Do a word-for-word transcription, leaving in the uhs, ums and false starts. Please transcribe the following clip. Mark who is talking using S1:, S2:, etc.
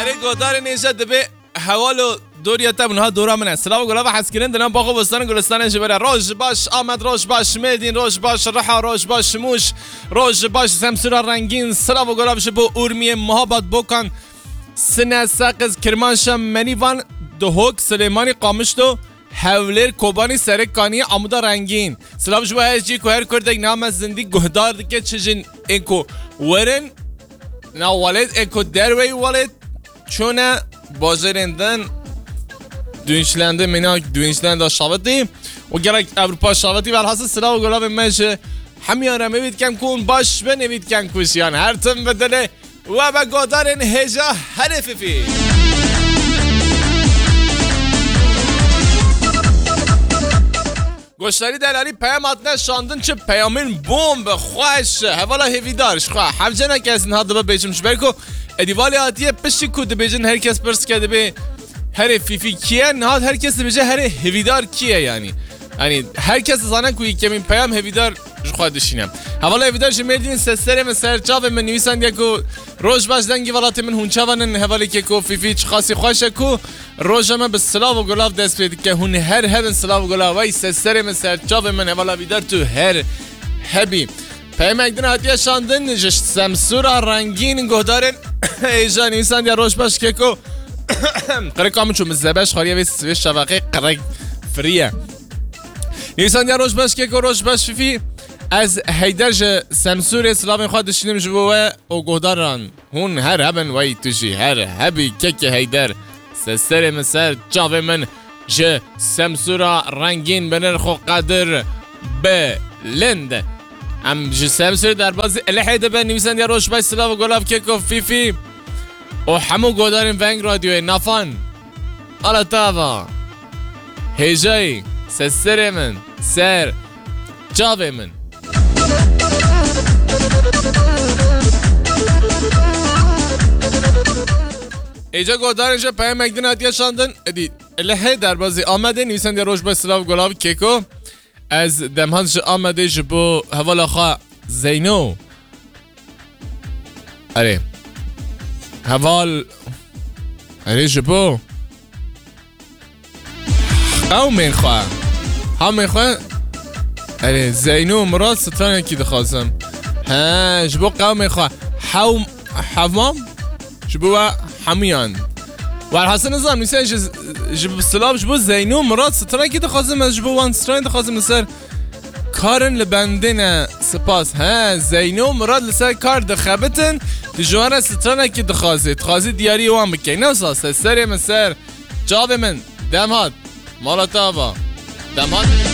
S1: هره گودار نیشه دبه حوالو دوریتا منها دورا من السلام گلاب حسکرین دنم باقو بستان گلستان جبره روش باش آمد روش باش میدین روش باش رحا روش باش موش روش باش سمسورا رنگین سلام گلاب شبو ارمی محبت بکن سنه ساقز کرمانشم منیوان دهوک سلیمانی قامشتو حولر کوبانی سرکانی عمودا رنگین سلام شبو هجی که هر کردک نام زندگی گهدار دکه چجن اینکو ورن نا والد اینکو دروی والد چونه بازرندن دونشلنده منا دونشلنده شاوتی و گرک اروپا شاوتی و الحاصل سلام و گلاب مشه همیاره میبید کم کن باش بنوید کم کشیان هر تم بدله و با گودارن هجا حرفی فی گوشتاری دلالی پیام اتنه شاندن چه پیامین بوم خوش حوالا هیویدارش خواه حفجه نکسین ها دبا بیشم شبرکو ادیوالی آتیه پشتی کود بیجن هر کس پرس کرده به هر فیفی کیه نهاد هر کس بجه هر هیویدار کیه یعنی یعنی هر کس زانه کوی که من پیام هیویدار خود دشینم حوالا هیویدار شمیدین سسره من سرچاو من نویسند یکو روش باش دنگی ولات من هونچاوانن حوالی که کو فیفی چه خاصی خوشه کو روشم به سلام و گلاب دست بید که هون هر هبن سلام و گلاب وای سسره من سرچاو من حوالا هیویدار تو هر هبی پیام اگدن هاتیه شاندن جشت سمسورا رنگین گهدارن ایجا نویسند یا روش باش که کو قرق کامن چون مزبش خالیه وی سوی شبقه قرق فریه نیسان یا روش باش که که روش باش فیفی از هیدرج سمسور اسلام خواهد دشینیم جبوه و گهداران هون هر هبن وی توشی هر هبی که که هیدر سسر مسر جاوه من جه سمسورا رنگین بنرخو قدر بلند ام جه سمسور در باز الهیده به نیسان یا روش باش سلام و گلاب که که فیفی و همو گوداریم ونگ رادیوی نافان آلا تاوا هیجایی سسر من سر جاوه من ایجا گودارینجا پیام مگدین هاتیه شاندن ادی الهی در بازی آمده نویسند یا روش با سلاو گلاب کیکو از دمهانش آمده جبو حوالا خواه زینو اره حوال اره جبو قوم خواه هم خواه اره زینو مراد ستانه کی دخواستم ها جبو قوم خواه حوم حوام جبو حمیان و الحسن نظام نیسه جبو سلام جبو زینو مراد ستانه کی دخواستم از جبو وان ستانه دخواستم لسر کارن لبندن سپاس ها زینو مراد لسر کار دخبتن جوانه ستانه کی دخواسته دخواسته دیاری وان بکی نوسا سر مسر جاب من دم هاد مالا تابا دم هاد